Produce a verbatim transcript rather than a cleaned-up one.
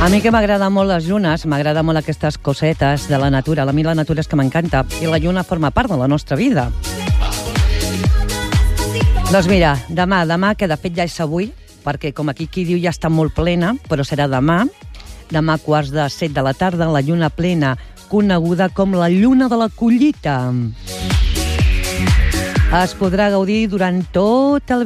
A mi que m'agrada molt les llunes, m'agrada molt aquestes cosetes de la natura. A mi la natura és que m'encanta i la lluna forma part de la nostra vida. Doncs mira, demà, demà, que de fet ja és avui, perquè com aquí qui diu ja està molt plena, però serà demà, demà a quarts de set de la tarda, la lluna plena, coneguda com la lluna de la collita. Es podrà gaudir durant tot el